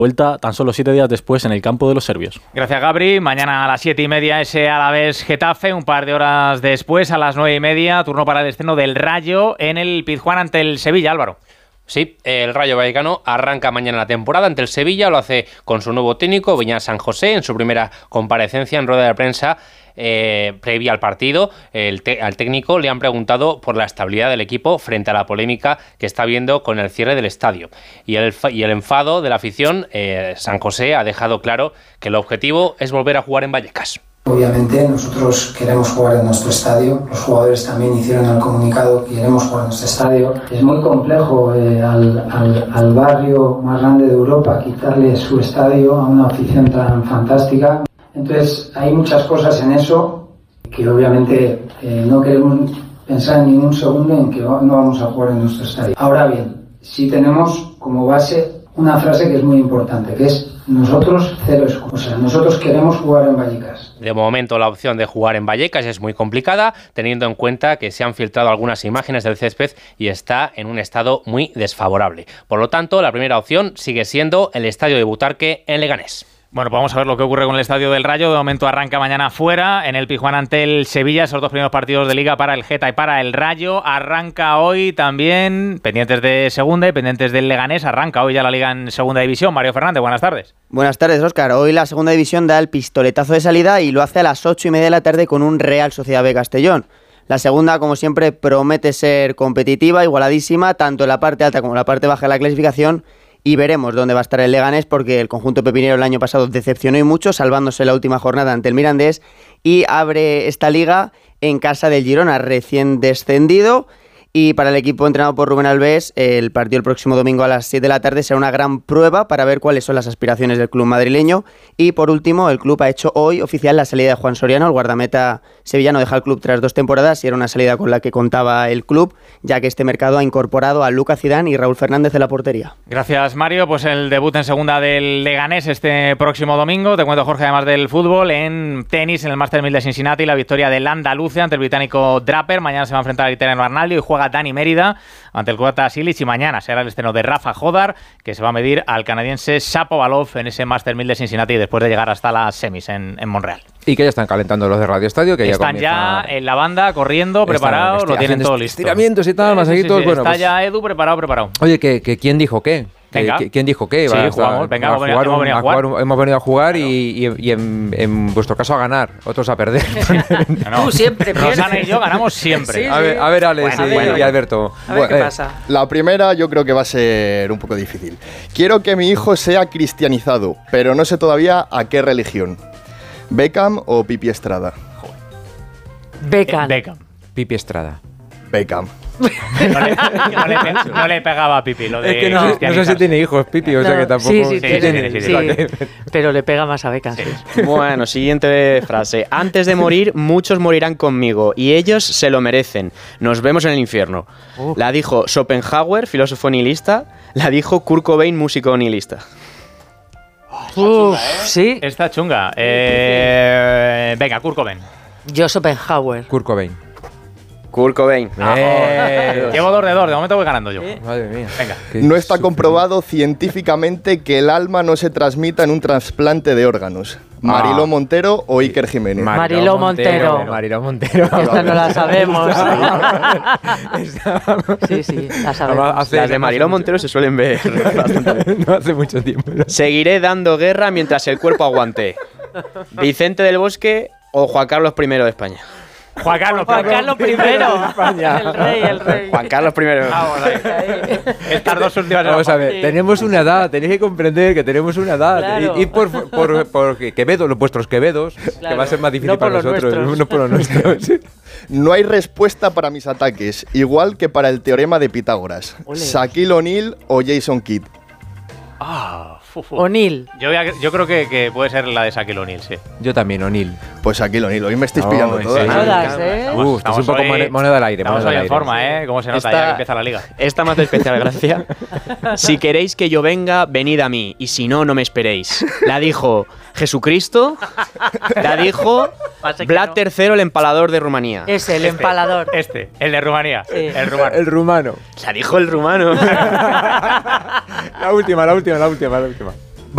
Vuelta tan solo 7 días después en el campo de los serbios. Gracias, Gabri. Mañana a las 7:30 ese Alavés Getafe, un par de horas después a las 9:30, turno para el estreno del Rayo en el Pizjuán ante el Sevilla, Álvaro. Sí, el Rayo Vallecano arranca mañana la temporada ante el Sevilla, lo hace con su nuevo técnico, Beñat San José, en su primera comparecencia en rueda de prensa previa al partido. Al técnico le han preguntado por la estabilidad del equipo frente a la polémica que está habiendo con el cierre del estadio. Y el enfado de la afición, San José ha dejado claro que el objetivo es volver a jugar en Vallecas. Obviamente nosotros queremos jugar en nuestro estadio, los jugadores también hicieron el comunicado que queremos jugar en nuestro estadio. Es muy complejo al barrio más grande de Europa quitarle su estadio a una afición tan fantástica. Entonces hay muchas cosas en eso que obviamente no queremos pensar en ningún segundo en que no vamos a jugar en nuestro estadio. Ahora bien, sí tenemos como base una frase que es muy importante, que es nosotros cero excusa. O sea, nosotros queremos jugar en Vallecas. De momento la opción de jugar en Vallecas es muy complicada, teniendo en cuenta que se han filtrado algunas imágenes del césped y está en un estado muy desfavorable. Por lo tanto, la primera opción sigue siendo el estadio de Butarque en Leganés. Bueno, pues vamos a ver lo que ocurre con el Estadio del Rayo. De momento arranca mañana fuera, en el Pizjuán ante el Sevilla. Esos dos primeros partidos de Liga para el Geta y para el Rayo. Arranca hoy también, pendientes de Segunda y pendientes del Leganés. Arranca hoy ya la Liga en Segunda División. Mario Fernández, buenas tardes. Buenas tardes, Óscar. Hoy la Segunda División da el pistoletazo de salida y lo hace a las 8:30 de la tarde con un Real Sociedad B Castellón. La segunda, como siempre, promete ser competitiva, igualadísima, tanto en la parte alta como en la parte baja de la clasificación. Y veremos dónde va a estar el Leganés, porque el conjunto pepinero el año pasado decepcionó y mucho, salvándose la última jornada ante el Mirandés, y abre esta liga en casa del Girona, recién descendido. Y para el equipo entrenado por Rubén Alves, el partido el próximo domingo a las 7 de la tarde será una gran prueba para ver cuáles son las aspiraciones del club madrileño. Y por último, el club ha hecho hoy oficial la salida de Juan Soriano. El guardameta sevillano deja el club tras 2 temporadas y era una salida con la que contaba el club, ya que este mercado ha incorporado a Lucas Zidane y Raúl Fernández de la portería. Gracias, Mario. Pues el debut en segunda del Leganés este próximo domingo. Te cuento, Jorge, además del fútbol, en tenis, en el Master 1000 de Cincinnati, la victoria del andaluce ante el británico Draper. Mañana se va a enfrentar al italiano Arnaldo y juega Dani Mérida ante el croata Silic, y mañana será el estreno de Rafa Jodar, que se va a medir al canadiense Shapovalov en ese Master 1000 de Cincinnati después de llegar hasta las semis en Montreal. Y que ya están calentando los de Radio Estadio, que están ya en la banda, corriendo, preparados, lo tienen todo listo. Estiramientos y tal, masajitos. Sí. Bueno, está pues ya Edu preparado. Oye, ¿quién dijo qué? ¿Quién dijo qué? Sí, jugamos. Venga, hemos venido a jugar. Hemos venido a jugar y en vuestro caso a ganar, otros a perder. No. Tú siempre pierdes. Rosana y yo ganamos siempre. Sí. A ver, Alex y Alberto. A ver qué pasa. La primera yo creo que va a ser un poco difícil. Quiero que mi hijo sea cristianizado, pero no sé todavía a qué religión. ¿Beckham o Pipi Estrada? Beckham. Pipi Estrada. Beckham. No le pegaba a Pipi. Lo de es que no sé si tiene hijos, Pipi, o sea que tampoco. Sí, pero le pega más a Beckham. Sí. Bueno, siguiente frase. Antes de morir, muchos morirán conmigo y ellos se lo merecen. Nos vemos en el infierno. La dijo Schopenhauer, filósofo nihilista. La dijo Kurt Cobain, músico nihilista. Sí. Está chunga. Venga, Kurt Cobain. Yo Schopenhauer. Kurt Cobain. Llevo 2 de 2, de momento voy ganando yo. Madre mía. Venga. No está comprobado científicamente que el alma no se transmita en un trasplante de órganos. ¿Mariló Montero o Iker Jiménez? Mariló Montero. Esta no la sabemos. Sí, la sabemos. Las de Mariló Montero se suelen ver bastante. No hace mucho tiempo. Seguiré dando guerra mientras el cuerpo aguante. Vicente del Bosque o Juan Carlos I de España. Juan Carlos I. El rey. Juan Carlos I. Estas dos últimas. Vamos a ver, tenemos una edad, tenéis que comprender que tenemos una edad. Claro. Y por Quevedo, vuestros Quevedos, que va a ser más difícil para nosotros, no por los nuestros. No hay respuesta para mis ataques, igual que para el teorema de Pitágoras. Shaquille O'Neal o Jason Kidd. O'Neal. Yo creo que puede ser la de Shaquille O'Neal, sí. Yo también, O'Neal. Pues Shaquille O'Neal, hoy me estáis pillando todas. Estás un poco moneda al aire. Estamos hoy en forma, ¿eh? Cómo se nota ya que empieza la liga. Esta me hace especial gracia. Si queréis que yo venga, venid a mí, y si no, no me esperéis. La dijo Jesucristo, la dijo Vlad III, el empalador de Rumanía. Es el empalador. El de Rumanía. Sí. El rumano. La dijo el rumano. La última.